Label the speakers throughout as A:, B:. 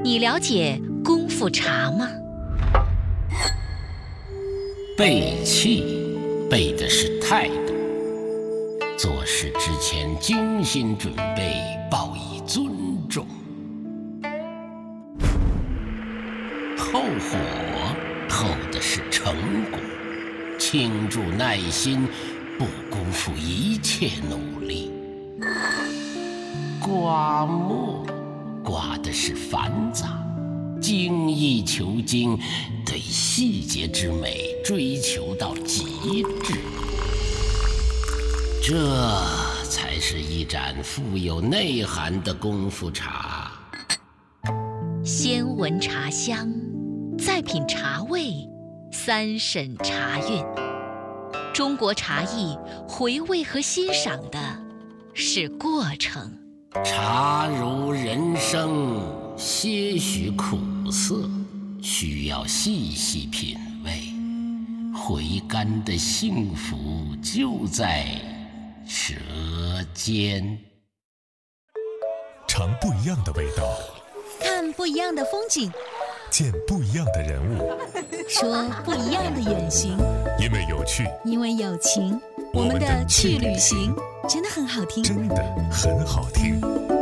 A: 你了解功夫茶吗？
B: 背气，背的是态度。做事之前精心准备，报以尊重。后火，后的是成果。倾注耐心，不辜负一切努力。刮墨，刮的是繁杂。精益求精，对细节之美追求到极致，这才是一盏富有内涵的功夫茶。
A: 先闻茶香，再品茶味，三审茶韵。中国茶艺回味和欣赏的是过程。
B: 茶如人生，些许苦涩，需要细细品味。回甘的幸福就在舌尖。
C: 尝不一样的味道，
D: 看不一样的风景，
C: 见不一样的人物，
D: 说不一样的远行。
C: 因为有趣，
D: 因为有情，我们的去旅行真的很好听，
C: 真的很好听。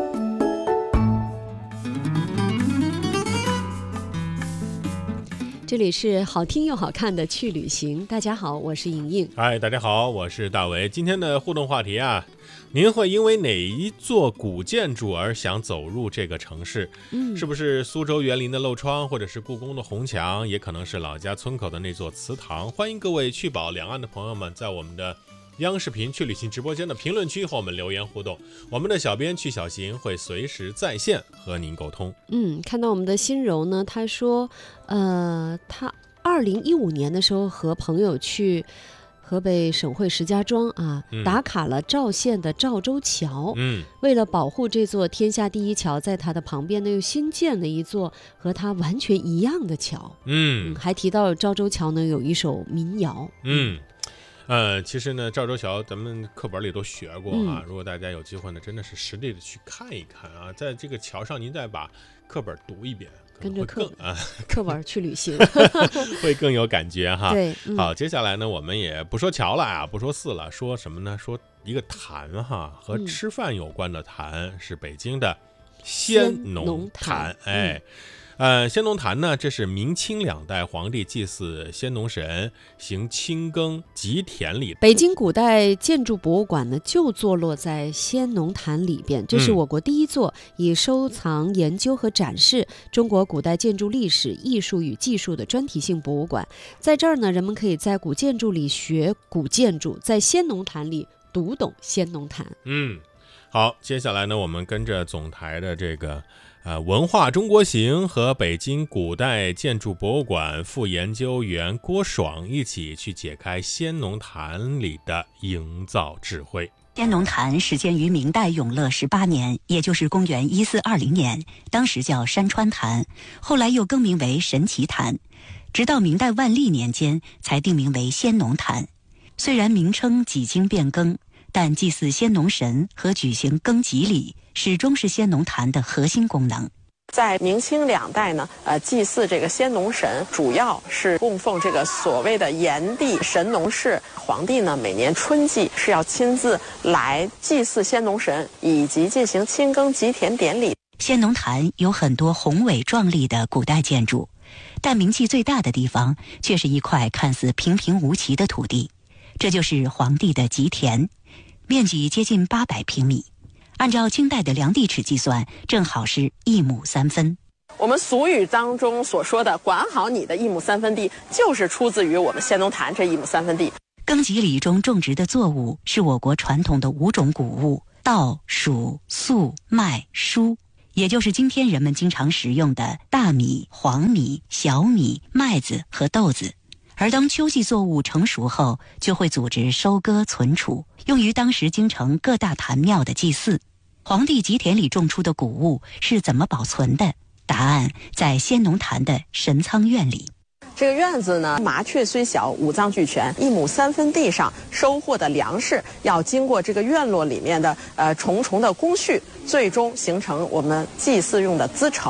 E: 这里是好听又好看的去旅行。大家好，我是莹莹。
F: 嗨，大家好，我是大为。今天的互动话题啊，您会因为哪一座古建筑而想走入这个城市？是不是苏州园林的漏窗，或者是故宫的红墙，也可能是老家村口的那座祠堂？欢迎各位趣宝两岸的朋友们在我们的央视频去旅行直播间的评论区和我们留言互动，我们的小编去小行会随时在线和您沟通。
E: 看到我们的心柔呢，他说他2015年的时候和朋友去河北省会石家庄啊，打卡了赵县的赵州桥。为了保护这座天下第一桥，在它的旁边呢又新建了一座和它完全一样的桥。还提到赵州桥呢有一首民谣。
F: 其实呢，赵州桥咱们课本里都学过啊。如果大家有机会呢，真的是实地的去看一看啊，在这个桥上您再把课本读一遍，
E: 跟着课本去旅行
F: 会更有感觉哈。
E: 对，
F: 好，接下来呢，我们也不说桥了啊，不说寺了，说什么呢？说一个坛哈，和吃饭有关的坛，是北京的先农坛。先农坛呢，这是明清两代皇帝祭祀先农神、行清耕吉田里。
E: 北京古代建筑博物馆呢，就坐落在先农坛里边。这是我国第一座以收藏、研究和展示中国古代建筑历史、艺术与技术的专题性博物馆。在这儿呢，人们可以在古建筑里学古建筑，在先农坛里读懂先农坛。
F: 好，接下来呢，我们跟着总台的这个文化中国行和北京古代建筑博物馆副研究员郭爽一起去解开先农坛里的营造智慧。
G: 先农坛始建于明代永乐18年，也就是公元1420年，当时叫山川坛，后来又更名为神奇坛，直到明代万历年间才定名为先农坛。虽然名称几经变更，但祭祀先农神和举行耕吉礼始终是先农坛的核心功能。
H: 在明清两代呢，祭祀这个先农神，主要是供奉这个所谓的炎帝神农氏。皇帝呢，每年春季是要亲自来祭祀先农神，以及进行清耕吉田典礼。
G: 先农坛有很多宏伟壮丽的古代建筑，但名气最大的地方却是一块看似平平无奇的土地，这就是皇帝的吉田，面积接近800平米。按照清代的量地尺计算，正好是1亩3分。
H: 我们俗语当中所说的管好你的1亩3分地，就是出自于我们先农坛这1亩3分地。
G: 耕吉礼中种植的作物是我国传统的5种谷物：稻、黍、粟、麦、菽，也就是今天人们经常食用的大米、黄米、小米、麦子和豆子。而当秋季作物成熟后，就会组织收割存储，用于当时京城各大坛庙的祭祀。皇帝吉田里种出的谷物是怎么保存的？答案在先农坛的神仓院里。
H: 这个院子呢，麻雀虽小，五脏俱全。1亩3分地上收获的粮食，要经过这个院落里面的重重的工序，最终形成我们祭祀用的资成。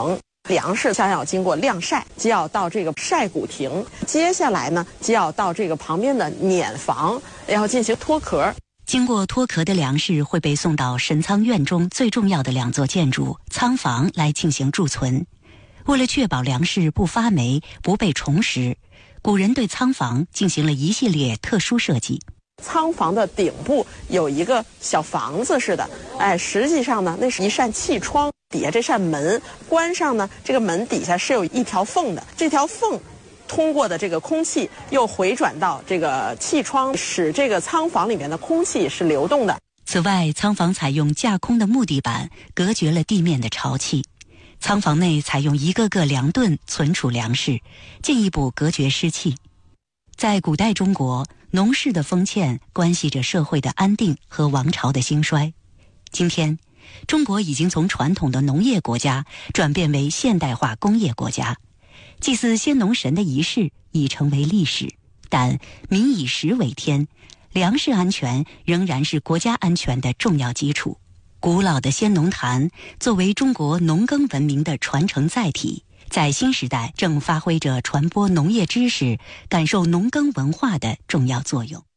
H: 粮食将要经过晾晒，就要到这个晒谷亭，接下来呢就要到这个旁边的碾房，然后进行脱壳。
G: 经过脱壳的粮食会被送到神仓院中最重要的2座建筑仓房来进行贮存。为了确保粮食不发霉、不被虫食，古人对仓房进行了一系列特殊设计。
H: 仓房的顶部有一个小房子似的，实际上呢，那是一扇气窗，底下这扇门关上呢，这个门底下是有一条缝的，这条缝通过的这个空气又回转到这个气窗，使这个仓房里面的空气是流动的。
G: 此外，仓房采用架空的木地板，隔绝了地面的潮气。仓房内采用一个个粮盾存储粮食，进一步隔绝湿气。在古代中国，农事的丰欠关系着社会的安定和王朝的兴衰。今天，中国已经从传统的农业国家转变为现代化工业国家，祭祀先农神的仪式已成为历史，但民以食为天，粮食安全仍然是国家安全的重要基础。古老的先农坛作为中国农耕文明的传承载体，在新时代正发挥着传播农业知识、感受农耕文化的重要作用。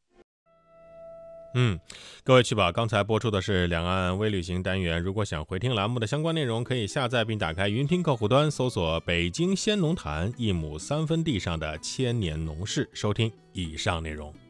F: 各位去吧，刚才播出的是两岸微旅行单元。如果想回听栏目的相关内容，可以下载并打开云听客户端，搜索北京先农坛1亩3分地上的千年农事，收听以上内容。